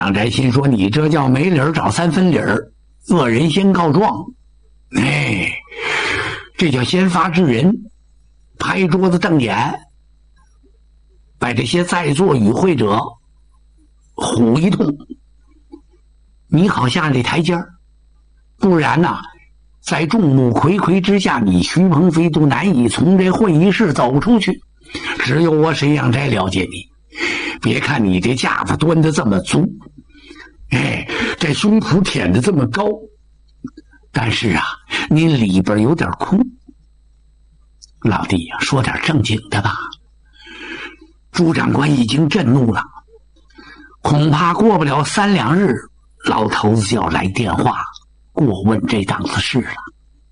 杨宅心说：“你这叫没理儿找三分理儿，恶人先告状。哎，这叫先发制人，拍桌子瞪眼，把这些在座与会者唬一通，你好下这台阶儿。不然呐，在众目睽睽之下，你徐鹏飞都难以从这会议室走出去。只有我沈阳斋了解你。别看你这架子端得这么足，哎，这胸脯舔得这么高，但是啊，你里边有点空。老弟呀，说点正经的吧。”朱长官已经震怒了，恐怕过不了3、2日，老头子就要来电话过问这档子事了。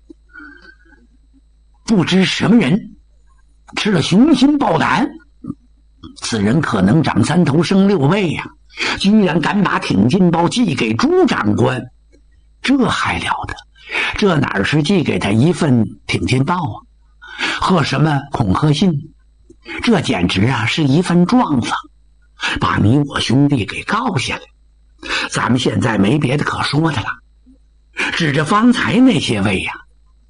不知什么人吃了雄心豹胆，此人可能长3头升6倍呀，居然敢把挺进报寄给朱长官，这还了得？这哪是寄给他一份挺进报啊，和什么恐吓信？这简直啊是一份状子，把你我兄弟给告下来。咱们现在没别的可说的了，指着方才那些位呀，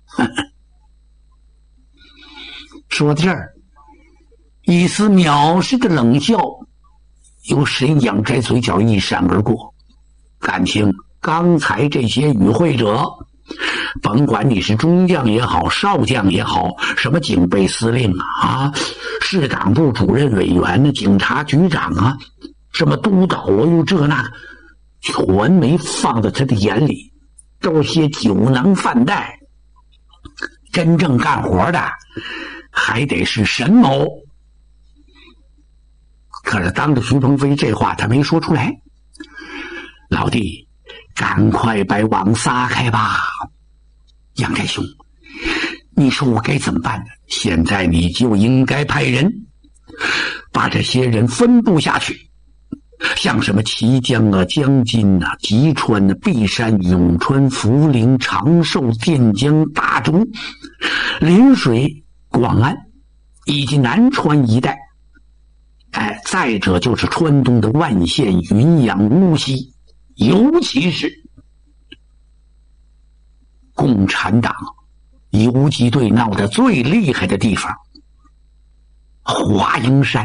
说到这儿，一丝藐视的冷笑由沈阳斋嘴角一闪而过。感情刚才这些与会者，甭管你是中将也好，少将也好，什么警备司令啊，市党部主任委员呢，警察局长啊，什么督导啊，又这那个，全没放在他的眼里，都是些酒囊饭袋。真正干活的还得是沈某。可是当着徐鹏飞这话他没说出来。老弟，赶快把网撒开吧。杨寨兄，你说我该怎么办呢？现在你就应该派人把这些人分布下去，像什么綦江啊、江津啊、吉川啊、璧山、永川、涪陵、长寿、垫江、大竹、临水、广安以及南川一带，哎，再者就是川东的万县、云阳、乌溪，尤其是共产党游击队闹得最厉害的地方——华蓥山。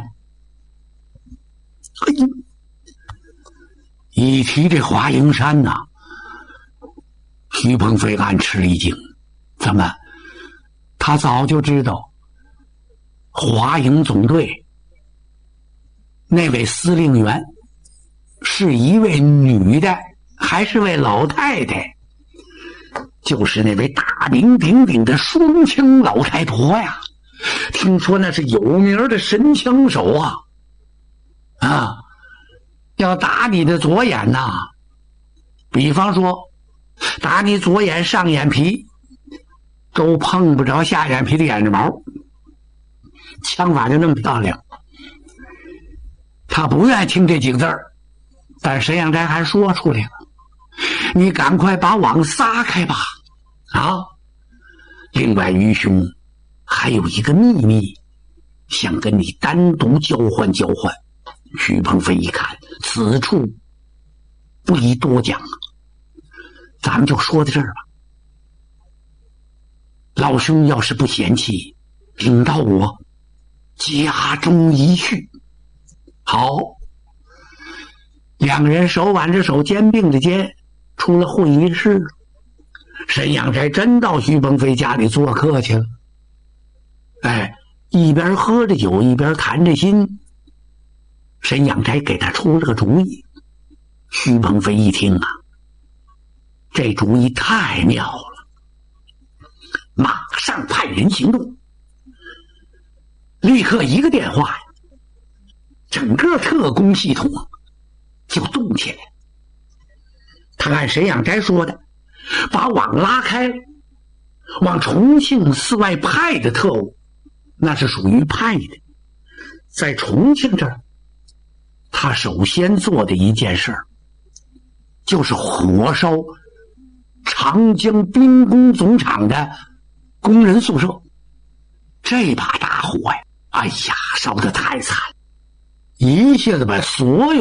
哎呦，一提这华蓥山呐，徐鹏飞暗吃了一惊。怎么？他早就知道华蓥总队那位司令员是一位女的，还是位老太太？就是那位大名鼎鼎的双枪老太婆呀！听说那是有名的神枪手啊！啊，要打你的左眼呐，比方说打你左眼上眼皮，都碰不着下眼皮的眼睫毛，枪法就那么漂亮。他不愿意听这几个字儿，但沈阳斋还说出来了：“你赶快把网撒开吧！”啊，另外于兄还有一个秘密，想跟你单独交换交换。徐鹏飞一看，此处不宜多讲，咱们就说到这儿吧。老兄要是不嫌弃，领到我家中一叙。好，两个人手挽着手，肩并着肩，出了会议室了。沈阳斋真到徐鹏飞家里做客去了。哎，一边喝着酒，一边谈着心。沈阳斋给他出了个主意。徐鹏飞一听啊，这主意太妙了，马上派人行动。立刻一个电话呀，整个特工系统就动起来。他按沈阳斋说的，把网拉开了，往重庆四外派的特务，那是属于派的。在重庆这儿，他首先做的一件事儿，就是火烧长江兵工总厂的工人宿舍。这把大火呀，哎呀，烧得太惨，一下子把所有